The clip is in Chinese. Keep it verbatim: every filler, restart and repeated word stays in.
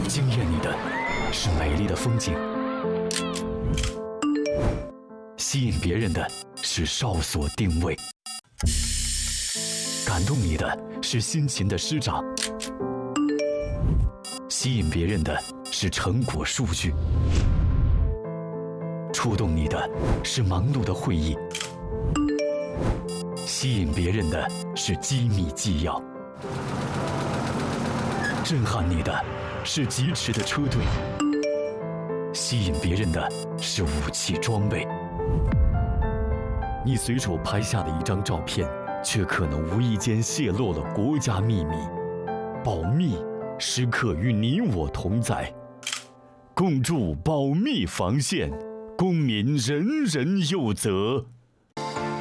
惊艳你的是美丽的风景，吸引别人的是哨所定位，感动你的是辛勤的师长，吸引别人的是成果数据，触动你的是忙碌的会议，吸引别人的是机密纪要，震撼你的是疾驰的车队，吸引别人的是武器装备。你随手拍下的一张照片，却可能无意间泄露了国家秘密。保密时刻与你我同在，共筑保密防线，公民人人有责。